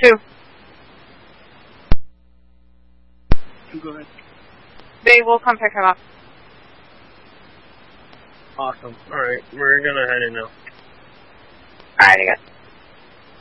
2. Go ahead. They will come pick him up. Awesome. Alright, we're gonna head in now. Alright, I guess.